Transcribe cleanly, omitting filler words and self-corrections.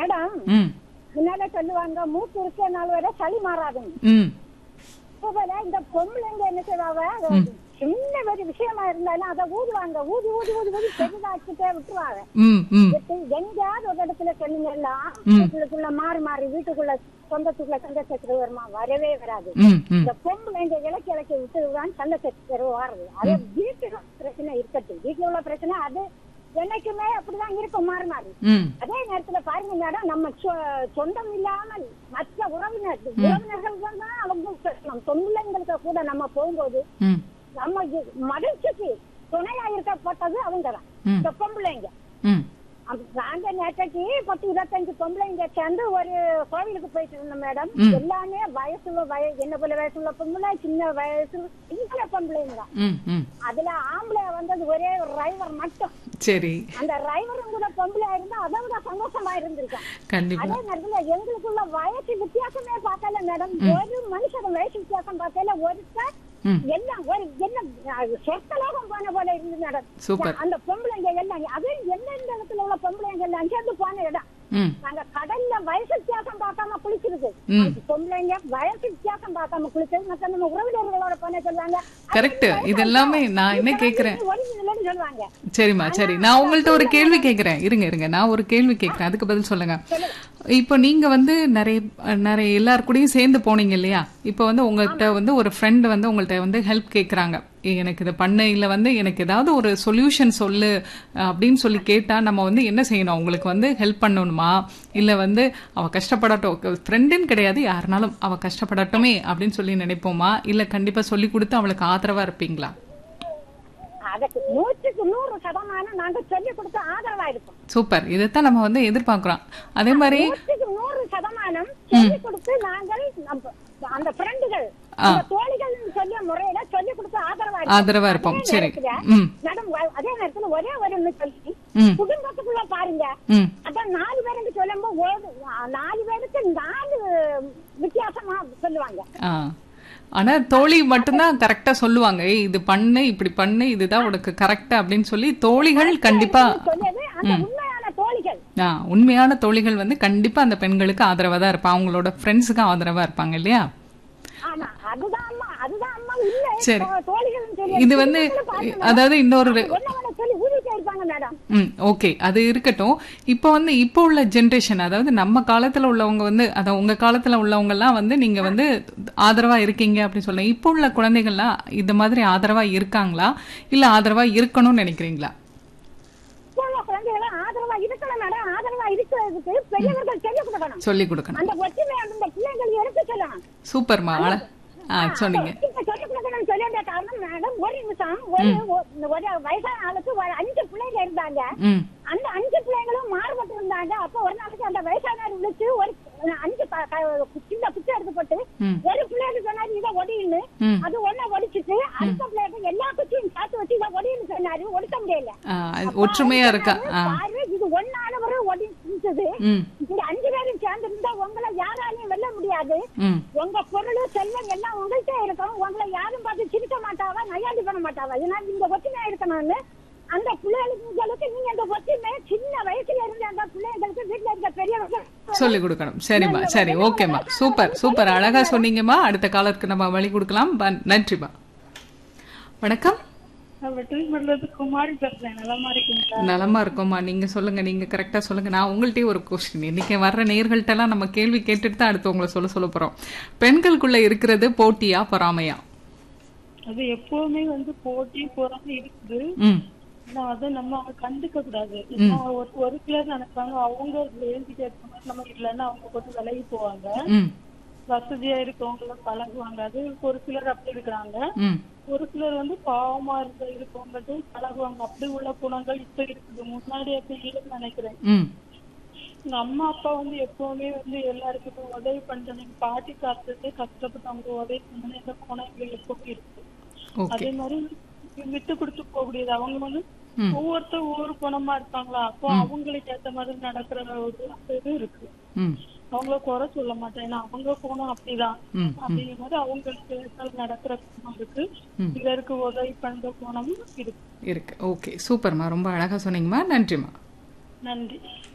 Madam ம் முன்னால சொல்லுவாங்க மூக்கு இருக்க நாள் வரை சளி மாறாதுங்க. ம் இந்த பொம்பளைங்க என்ன செய்வாங்க, சின்ன ஒரு விஷயமா இருந்தாலும் அதை ஊதுவாங்க, ஊதி ஊதி ஊதி ஊதி பெரிதாக்கிட்டே விட்டுருவாங்க. ம் ம் எங்கேயாவது ஒரு இடத்துல சொன்னீங்கல்லாம் வீட்டுக்குள்ள மாறி மாறி வீட்டுக்குள்ள சொந்தத்துக்குள்ள சண்டை சச்சரவு வருமா? வரவே வராது. ம் ம் இந்த பொம்பளைங்க இலக்கி இலக்கி விட்டுதான் சண்டை சச்சரவு வருது. அது வீட்டுல பிரச்சனை இருக்கட்டும், வீட்டுல உள்ள பிரச்சனை அது என்னைக்குமே அப்படிதான் இருக்கும், மாறி மாறி. ம் அதே நேரத்துல பாருங்க மேடம், நம்ம சொந்தம் இல்லாமல் மற்ற உறவினர்கள் தான் அவங்க சொல்லணும். பொம்பளைங்களுக்கு கூட நம்ம போகும்போது ம் நம்ம மகிழ்ச்சிக்கு துணையா இருக்கப்பட்டது அவங்கதான், இந்த பொம்பளைங்க. ம் நாங்க நேற்றைக்கு 10-25 பொம்பளைங்க சேர்ந்து ஒரு கோவிலுக்கு போயிட்டு இருந்தோம் மேடம். எல்லாமே என்ன போல வயசுள்ள பொம்பளை, சின்ன வயசு பொம்பளைங்க தான். ம் ம் அதுல ஆம்பளை வந்தது ஒரே ஒரு டிரைவர் மட்டும். சரி. அந்த டிரைவரும் கூட பொம்பளையா இருந்தா அதை விட சந்தோஷமா இருந்திருக்கான். கண்டிப்பா. அதே நேரத்துல எங்களுக்குள்ள வயசு வித்தியாசமே பார்க்கல மேடம். ஒரு மனுஷன் வயசு வித்தியாசம் பார்க்கல. ஒருத்தர் எல்லாம் ஒரு என்ன சொற்கலோகம் போன போல இருந்து மேடம். சூப்பர். அந்த பொம்பளைங்க எல்லாம் அது எந்தெந்த இடத்துல உள்ள பொம்பளைங்க எல்லாம் சேர்ந்து போன இடம். நாங்க கடல்ல வயசு வித்தியாசம் பார்க்காம குளிச்சிருக்கு. பொம்பளைங்க வயசு வித்தியாசம் பார்க்காம குளிச்சது. மத்த நம்ம உறவினர்களோட போன சொல்லுவாங்க. கரெக்ட். இது எல்லாமே நான் என்ன கேக்குறேன் சொல்லுவாங்க. சரிம்மா சரி, நான் உங்கள்ட்ட ஒரு கேள்வி கேக்குறேன். இருங்க நான் ஒரு கேள்வி கேக்குறேன், அதுக்கு பதில் சொல்லுங்க. இப்போ நீங்க வந்து நிறைய எல்லார் கூடயும் சேர்ந்து போனீங்க இல்லையா? இப்போ வந்து உங்கள்கிட்ட வந்து ஒரு ஃப்ரெண்ட் வந்து உங்கள்கிட்ட வந்து ஹெல்ப் கேக்குறாங்க, எனக்கு இதை பண்ண, இல்ல வந்து எனக்கு ஏதாவது ஒரு சொல்யூஷன் சொல்லு அப்படின்னு சொல்லி கேட்டா நம்ம வந்து என்ன செய்யணும்? அவங்களுக்கு வந்து ஹெல்ப் பண்ணணுமா, இல்ல வந்து அவ கஷ்டப்படட்டும், ஃப்ரெண்டுன்னு கிடையாது யாருனாலும் அவ கஷ்டப்படட்டுமே அப்படின்னு சொல்லி நினைப்போமா, இல்ல கண்டிப்பா சொல்லி கொடுத்து அவளுக்கு ஆதரவா இருப்பீங்களா? அதுக்கு 100% நாங்க சொல்லி கொடுத்து ஆதரவா இருக்கும். சூப்பர். இதைத்தான் நம்ம வந்து எதிர்பார்க்கிறோம். அதே மாதிரி 100% சொல்லி கொடுத்து நாங்கள் அந்த ஃப்ரெண்டுகள் தோழிகள் சொல்லிய முறையில சொல்லி கொடுத்து ஆதரவா இருப்போம். சரி மேடம். அதே நேரத்துல ஒரே ஒரு சொல்லி குடும்பத்துக்குள்ள பாருங்க, அதான் 4 பேருக்கு சொல்லும் போது 4 பேருக்கு 4 வித்தியாசமா சொல்லுவாங்க. ஆனா தோழி மட்டும்தான் கரெக்டா சொல்லுவாங்க, இது பண்ணு, இப்படி பண்ணு, இதுதான் உனக்கு கரெக்ட் அப்படின்னு சொல்லி. தோழிகள் கண்டிப்பா உண்மையான தோழிகள் வந்து கண்டிப்பா அந்த பெண்களுக்கு ஆதரவா தான் இருப்பாங்க, அவங்களோட ஃப்ரெண்ட்ஸுக்கு ஆதரவா இருப்பாங்க இல்லையா? சரி. இது வந்து அதாவது இன்னொரு ஓகே, அது இருக்கட்டும். இப்போ வந்து இப்போ உள்ள ஜெனரேஷன், அதாவது நம்ம காலத்துல உள்ளவங்க வந்து, அதாவது உங்க காலத்துல உள்ளவங்க எல்லாம் வந்து நீங்க வந்து ஆதரவா இருக்கீங்க அப்படின்னு சொல்ல, இப்போ உள்ள குழந்தைகள்லாம் இந்த மாதிரி ஆதரவா இருக்காங்களா, இல்ல ஆதரவா இருக்கணும்னு நினைக்கிறீங்களா? சொல்லி கொடுக்கணும். சூப்பர்மா, சொன்னீங்க. வயசான ஆளுக்கு 5 பிள்ளைங்க இருந்தாங்க. அந்த 5 பிள்ளைங்களும் மாறுபட்டு இருந்தாங்க. அப்ப ஒரு நாளைக்கு அந்த வயசான விழிச்சு ஒரு 5 சின்ன குச்சி எடுத்து போட்டு ஒரு பிள்ளைக்கு சொன்னாரு இதை ஒடின்னு, அது ஒன்ன ஒடிச்சிட்டு அடுத்த பிள்ளைக்கு எல்லா குச்சியும் சாத்து வச்சு இதை ஒடின்னு சொன்னாரு. ஒடிக்க முடியல, ஒற்றுமையா இருக்கா? இது ஒன்னானவரு ஒடிச்சது. இந்த 5 பேரும் சேர்ந்து இருந்தா உங்களை யாராலையும் வெல்ல முடியாது. உங்க பொருள் செல்வம் எல்லாம் உங்கள்கிட்ட இருக்கும். உங்களை யாரும் பார்த்து சிரிக்க மாட்டாவா, நையாண்டி பண்ண மாட்டாவா. இதனால இந்த ஒற்றுமையா இருக்கணும்னு அந்த பிள்ளைகளுக்கு நீங்க அந்த ஒற்றுமை சின்ன வயசுல இருந்து அந்த பிள்ளைகளுக்கு வீட்டுல இருக்க பெரியவர்கள் சொல்லி கொடுக்கணும். சரிம்மா, சரி, ஓகேம்மா, சூப்பர் அழகா சொன்னீங்கம்மா. அடுத்த காலத்துக்கு நம்ம வழி கொடுக்கலாம். நன்றிம்மா. வணக்கம். நலமா இருக்கோம்மா, நீங்க சொல்லுங்க, நீங்க கரெக்டா சொல்லுங்க. நான் உங்கள்கிட்டயே ஒரு கொஸ்டின், இன்னைக்கு வர்ற நேயர்கள்ட்ட எல்லாம் நம்ம கேள்வி கேட்டுட்டு தான் அடுத்து உங்களை சொல்ல போறோம். பெண்களுக்குள்ள இருக்கிறது போட்டியா பொறாமையா? அது எப்பவுமே வந்து போட்டி பொறாமை இருக்குது. அதை நம்ம கண்டுக்க கூடாது. ஒரு சிலர் நினைப்பாங்க அவங்க எழுதிட்டு இருக்க நம்ம இல்லைன்னா அவங்க கொஞ்சம் விலகி போவாங்க, வசதியா இருக்கவங்கள பழகுவாங்க. அது ஒரு சிலர் அப்படி இருக்கிறாங்க. ஒரு சிலர் வந்து பாவமா இருக்கவங்க பழகுவாங்க. அப்படி உள்ள குணங்கள் இப்ப இருக்குது, முன்னாடி அப்படி இல்லைன்னு நினைக்கிறேன். எங்க அம்மா அப்பா வந்து எப்பவுமே வந்து எல்லாருக்கும் உதவி பண்றாங்க. பாட்டி காத்துட்டு கஷ்டப்பட்டு அவங்க உதவி பண்ண இந்த குணங்கள் எப்பவுமே இருக்கு. அதே மாதிரி விட்டு கொடுத்து போகக்கூடியது. அவங்க வந்து ஒவ்வொருத்தரும் ஒவ்வொரு குணமா இருப்பாங்களா, அப்போ அவங்களுக்கு ஏத்த மாதிரி நடக்கிற ஒரு இது இருக்கு. அவங்கள குறை சொல்ல மாட்டேன், ஏன்னா அவங்க குணம் அப்படிதான். அப்படிங்கும் போது அவங்களுக்கு நடக்கிற குணம் இருக்கு, சிலருக்கு உதவி பண்ற குணமும் இருக்கு. ஓகே, சூப்பர்மா, ரொம்ப அழகா சொன்னீங்கம்மா. நன்றிம்மா. நன்றி.